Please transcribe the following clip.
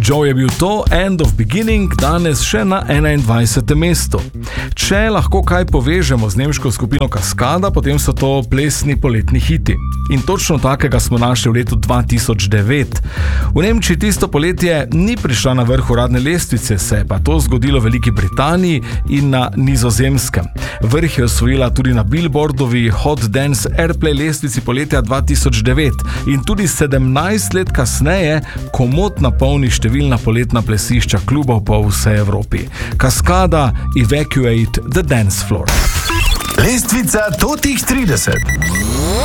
Joe je bil to, End of Beginning, danes še na 21. mestu. Če lahko kaj povežemo z nemško skupino Kaskada, potem so to plesni poletni hiti. In točno takega smo našli v letu 2009. V Nemčiji tisto poletje ni prišla na vrh uradne lestvice, se je pa to zgodilo v Veliki Britaniji in na Nizozemskem. Vrh je osvojila tudi na Billboardovi Hot Dance Airplay lestvici poletja 2009 in tudi 17 let kasneje komot napolni številna poletna plesišča klubov po vsej Evropi. Kaskada, Evacuate the Dance Floor. Lestvica totih 30.